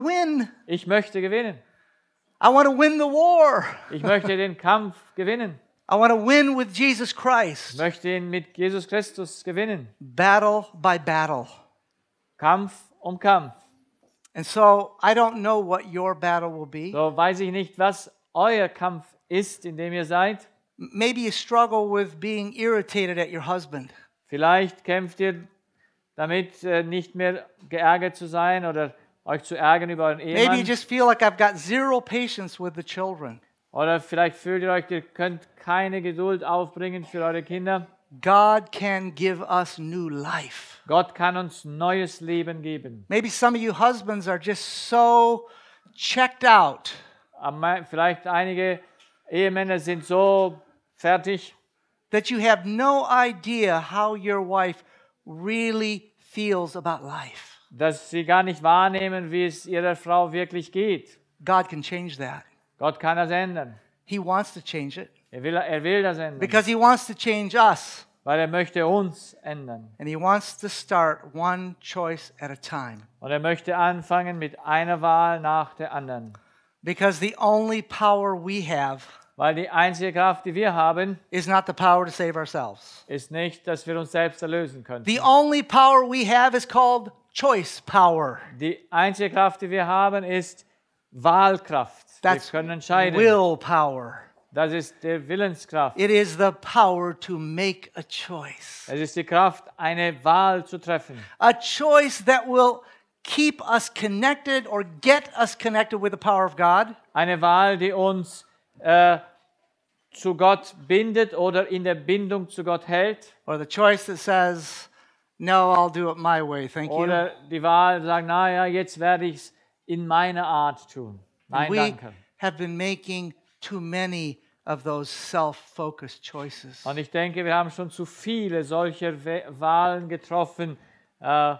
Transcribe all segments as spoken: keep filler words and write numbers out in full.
win. Ich möchte gewinnen. I want to win the war. Ich möchte den Kampf gewinnen. I want to win with Jesus Ich Christ. möchte ihn mit Jesus Christus gewinnen. Battle by battle. Kampf um Kampf. And so I don't know what your battle will be. So weiß ich nicht, was euer Kampf ist, in dem ihr seid. Maybe you struggle with being irritated at your husband. Vielleicht kämpft ihr damit, äh, nicht mehr geärgert zu sein oder euch zu ärgern über euren Maybe you Ehemann. just feel like I've got zero patience with the children. Oder vielleicht fühlt ihr euch, ihr könnt keine Geduld aufbringen für eure Kinder. God can give us new life. Gott kann uns neues Leben geben. Maybe some of you husbands are just so checked out Aber vielleicht einige Ehemänner sind so fertig, that you have no idea how your wife really feels about life. dass sie gar nicht wahrnehmen, wie es ihrer Frau wirklich geht. God can change that. Gott kann das ändern. He wants to change it Er will, er will das ändern, because He wants to change us. weil er möchte uns ändern. And He wants to start one choice at a time. Und er möchte anfangen mit einer Wahl nach der anderen. Because the only power we have Weil die einzige Kraft, die wir haben, is not the power to save ourselves. ist nicht, dass wir uns selbst erlösen können. The only power we have is called choice power. Die einzige Kraft, die wir haben, ist Wahlkraft. That's wir können entscheiden. willpower. Das ist die Willenskraft. It is the power to make a choice. Es ist die Kraft, eine Wahl zu treffen. A choice that will keep us connected or get us connected with the power of God. Eine Wahl, die uns äh, zu Gott bindet oder in der Bindung zu Gott hält. Or the choice that says, no, I'll do it my way, thank you. Oder die Wahl, die sagt, naja, jetzt werde ich es in meiner Art tun. Nein, We danke. have been making too many of those self-focused choices. Und ich denke, wir haben schon zu viele solcher We- Wahlen getroffen äh,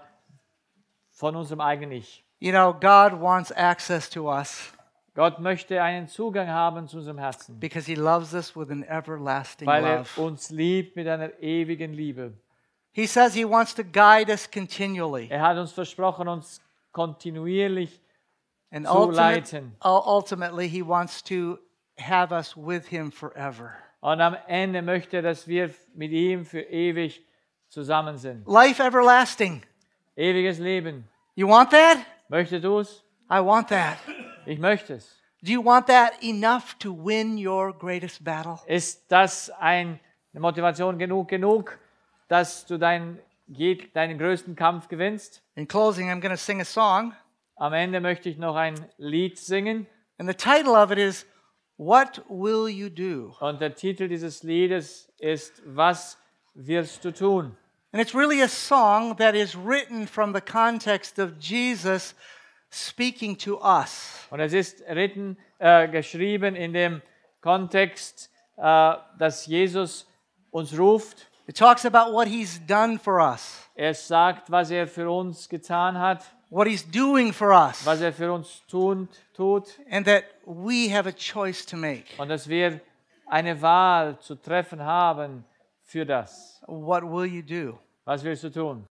von unserem eigenen Ich. You know, God wants access to us Gott möchte einen Zugang haben zu unserem Herzen, because He loves us with an everlasting weil er love. uns liebt mit einer ewigen Liebe. He says He wants to guide us continually. Er hat uns versprochen, uns kontinuierlich And zu ultimate, leiten. ul- ultimately, He wants to have us with Him forever. Und am Ende möchte er, dass wir mit ihm für ewig zusammen sind. Life everlasting. Ewiges Leben. You want that? Möchtest du es? I want that. Ich möchte es. Do you want that enough to win your greatest battle? Ist das ein, eine Motivation genug, genug, dass du deinen, je- deinen größten Kampf gewinnst? In closing, I'm going to sing a song, Am Ende möchte ich noch ein Lied singen. and the title of it is, What Will You Do? Und der Titel dieses Liedes ist, was wirst du tun? And it's really a song that is written from the context of Jesus speaking to us. Und es ist ritten, äh, geschrieben in dem Kontext, äh, dass Jesus uns ruft. It talks about what He's done for us, Er sagt, was er für uns getan hat, what He's doing for us, was er für uns tun, tut and that we have a choice to make. und dass wir eine Wahl zu treffen haben für das. What will you do? Was willst du tun?